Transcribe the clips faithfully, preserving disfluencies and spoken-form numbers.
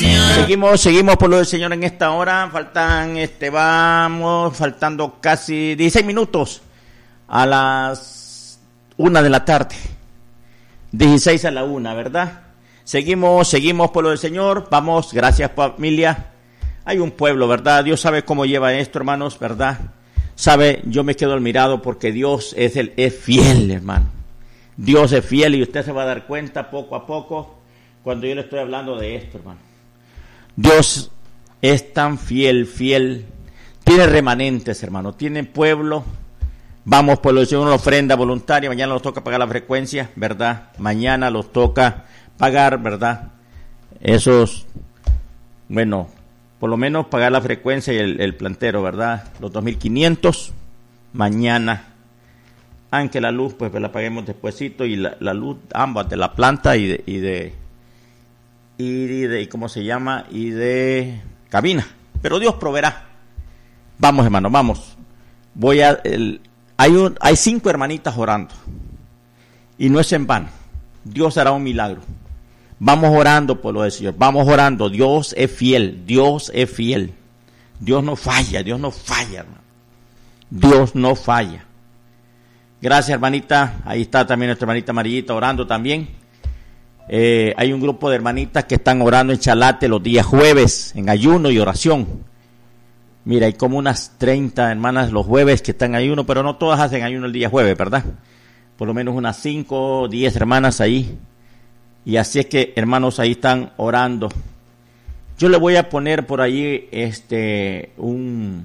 Seguimos, seguimos por lo del Señor en esta hora. Faltan, este, vamos, faltando casi dieciséis minutos a las una de la tarde. dieciséis a la una, ¿verdad? Seguimos, seguimos por lo del Señor. Vamos, gracias familia. Hay un pueblo, ¿verdad? Dios sabe cómo lleva esto, hermanos, ¿verdad? Sabe, yo me quedo admirado porque Dios es el, es fiel, hermano. Dios es fiel y usted se va a dar cuenta poco a poco cuando yo le estoy hablando de esto, hermano. Dios es tan fiel, fiel. Tiene remanentes, hermano. Tiene pueblo. Vamos por lo del Señor, una ofrenda voluntaria. Mañana nos toca pagar la frecuencia, ¿verdad? Mañana nos toca pagar, ¿verdad? Esos, bueno, por lo menos pagar la frecuencia y el, el plantero, ¿verdad? Los dos mil quinientos. Mañana. Aunque la luz, pues la paguemos despuesito. Y la, la luz, ambas, de la planta y de... Y de Y de, ¿cómo se llama? Y de cabina. Pero Dios proveerá. Vamos, hermano, vamos. Voy a... El, hay, un, hay cinco hermanitas orando. Y no es en vano. Dios hará un milagro. Vamos orando por lo del Señor. Vamos orando. Dios es fiel. Dios es fiel. Dios no falla. Dios no falla, hermano. Dios no falla. Gracias, hermanita. Ahí está también nuestra hermanita amarillita orando también. Eh, hay un grupo de hermanitas que están orando en Chalate los días jueves, en ayuno y oración. Mira, hay como unas treinta hermanas los jueves que están en ayuno, pero no todas hacen ayuno el día jueves, ¿verdad? Por lo menos unas cinco o diez hermanas ahí. Y así es que, hermanos, ahí están orando. Yo le voy a poner por ahí este un...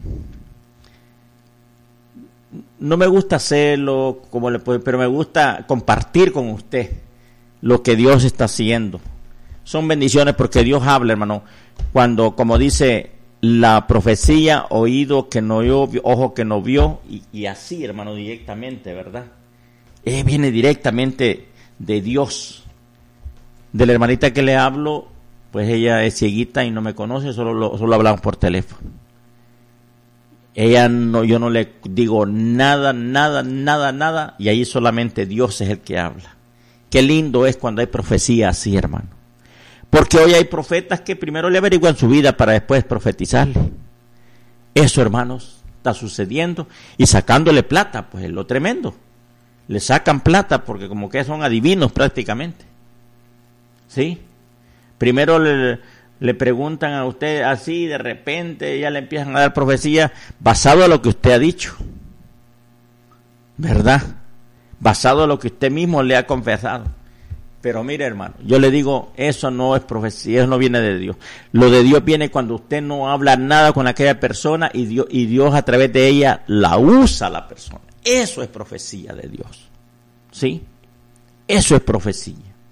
No me gusta hacerlo, como le puedo, pero me gusta compartir con usted lo que Dios está haciendo. Son bendiciones porque Dios habla, hermano. Cuando, como dice la profecía, oído que no oyó, ojo que no vio, y, y así, hermano, directamente, ¿verdad? Eh, viene directamente de Dios. De la hermanita que le hablo, pues ella es cieguita y no me conoce, solo, lo, solo hablamos por teléfono. Ella no, yo no le digo nada, nada, nada, nada, y ahí solamente Dios es el que habla. Qué lindo es cuando hay profecía así, hermano. Porque hoy hay profetas que primero le averiguan su vida para después profetizarle. Eso, hermanos, está sucediendo. Y sacándole plata, pues es lo tremendo. Le sacan plata porque como que son adivinos prácticamente. ¿Sí? Primero le, le preguntan a usted así, de repente ya le empiezan a dar profecía basado en lo que usted ha dicho. ¿Verdad? Basado en lo que usted mismo le ha confesado. Pero mire, hermano, yo le digo, eso no es profecía, eso no viene de Dios. Lo de Dios viene cuando usted no habla nada con aquella persona y Dios, y Dios a través de ella la usa a la persona. Eso es profecía de Dios. ¿Sí? Eso es profecía.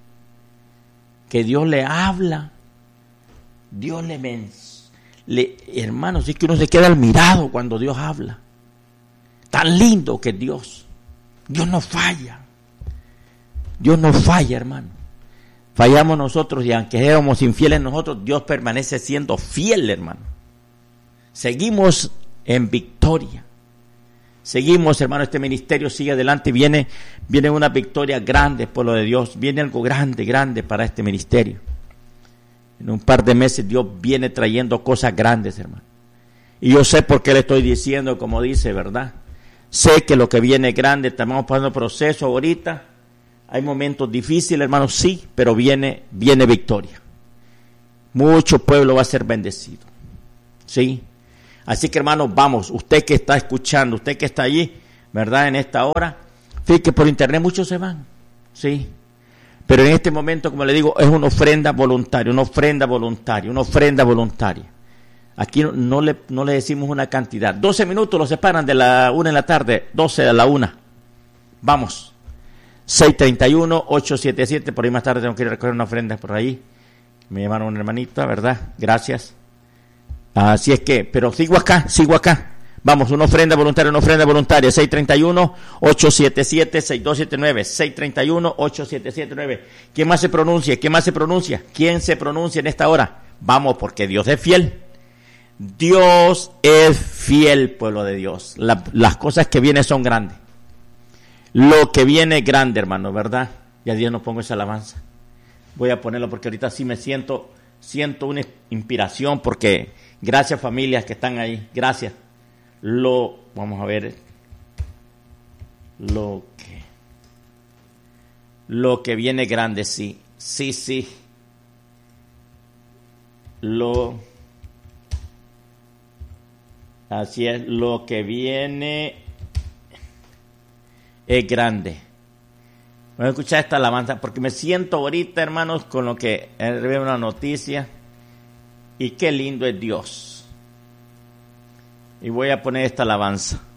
Que Dios le habla. Dios le menciona. Le, hermano, sí que uno se queda admirado cuando Dios habla. Tan lindo que es Dios. Dios no falla. Dios no falla, hermano. Fallamos nosotros y aunque éramos infieles nosotros, Dios permanece siendo fiel, hermano. Seguimos en victoria. Seguimos, hermano, este ministerio sigue adelante. Viene, viene una victoria grande por lo de Dios. Viene algo grande, grande para este ministerio. En un par de meses Dios viene trayendo cosas grandes, hermano. Y yo sé por qué le estoy diciendo, como dice, ¿verdad? Sé que lo que viene es grande. Estamos pasando proceso ahorita. Hay momentos difíciles, hermano, sí, pero viene, viene victoria. Mucho pueblo va a ser bendecido. ¿Sí? Así que, hermano, vamos, usted que está escuchando, usted que está allí, ¿verdad? En esta hora, fíjate que por internet muchos se van. ¿Sí? Pero en este momento, como le digo, es una ofrenda voluntaria, una ofrenda voluntaria, una ofrenda voluntaria. Aquí no, no, le, no le decimos una cantidad. doce minutos los separan de la una en la tarde, doce a la una. Vamos. seis treinta y uno, ocho setenta y siete, por ahí más tarde tengo que ir a recoger una ofrenda por ahí. Me llamaron una hermanita, ¿verdad? Gracias. Así es que, pero sigo acá, sigo acá. Vamos, una ofrenda voluntaria, una ofrenda voluntaria. seis treinta y uno, ocho setenta y siete, seis dos siete nueve. seis treinta y uno, ocho setenta y siete nueve. ¿Quién más se pronuncia? ¿Quién más se pronuncia? ¿Quién se pronuncia en esta hora? Vamos, porque Dios es fiel. Dios es fiel, pueblo de Dios. La, las cosas que vienen son grandes. Lo que viene es grande, hermano, ¿verdad? Y a Dios no pongo esa alabanza. Voy a ponerlo porque ahorita sí me siento siento una inspiración porque gracias familias que están ahí, gracias. Lo, vamos a ver, lo que, lo que viene grande, sí, sí, sí. Lo, así es, lo que viene es grande. Voy a escuchar esta alabanza porque me siento ahorita, hermanos, con lo que veo una noticia y qué lindo es Dios. Y voy a poner esta alabanza.